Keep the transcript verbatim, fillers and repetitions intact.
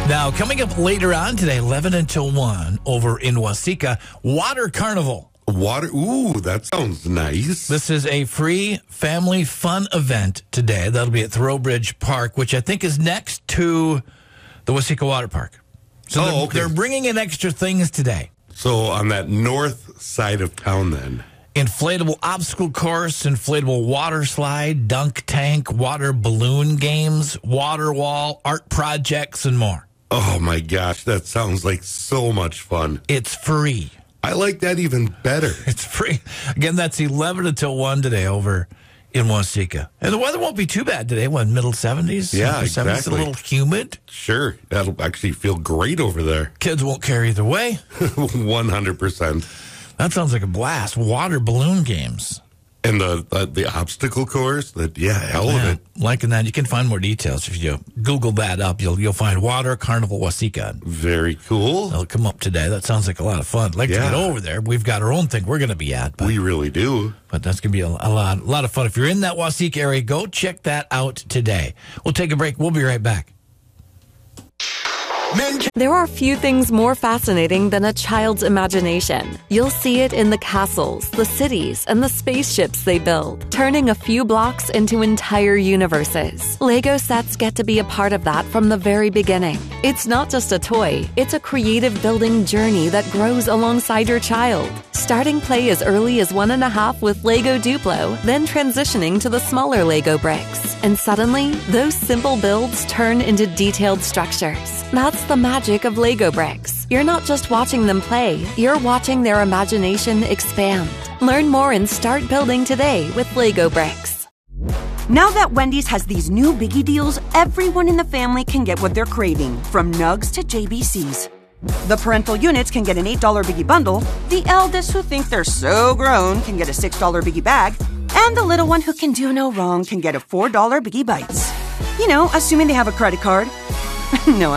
Now, coming up later on today, eleven until one, over in Waseca, Water Carnival. Water, ooh, that sounds nice. This is a free family fun event today. That'll be at Thoroughbridge Park, which I think is next to the Waseca Water Park. So oh, they're, okay. they're bringing in extra things today. So on that north side of town then. Inflatable obstacle course, inflatable water slide, dunk tank, water balloon games, water wall, art projects, and more. Oh my gosh, that sounds like so much fun. It's free. I like that even better. It's free. Again, that's eleven until one today over in Waseca. And the weather won't be too bad today. What, middle seventies? Yeah, seventies, exactly. A little humid. Sure, that'll actually feel great over there. Kids won't care either way. one hundred percent. That sounds like a blast. Water balloon games. And the uh, the obstacle course, that yeah, hell of Yeah, it. liking that. You can find more details if you Google that up. You'll you'll find Water Carnival Waseca. Very cool. They'll come up today. That sounds like a lot of fun. I'd like Yeah. to get over there. We've got our own thing we're going to be at. But, We really do. but that's going to be a, a lot a lot of fun. If you're in that Waseca area, go check that out today. We'll take a break. We'll be right back. There are few things more fascinating than a child's imagination. You'll see it in the castles, the cities, and the spaceships they build, turning a few blocks into entire universes. Lego sets get to be a part of that from the very beginning. It's not just a toy, it's a creative building journey that grows alongside your child. Starting play as early as one and a half with Lego Duplo, then transitioning to the smaller Lego bricks. And suddenly, those simple builds turn into detailed structures. That's the magic of Lego bricks. You're not just watching them play, you're watching their imagination expand. Learn more and start building today with Lego bricks. Now that Wendy's has these new biggie deals, everyone in the family can get what they're craving, from nugs to J B Cs. The parental units can get an eight dollar biggie bundle, the eldest who think they're so grown can get a six dollar biggie bag, and the little one who can do no wrong can get a four dollar biggie bites. You know, assuming they have a credit card. No,